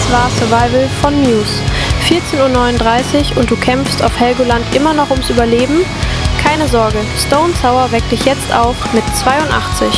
war Survival von Muse. 14:39 Uhr und du kämpfst auf Helgoland immer noch ums Überleben? Keine Sorge, Stone Sour weckt dich jetzt auf mit 82.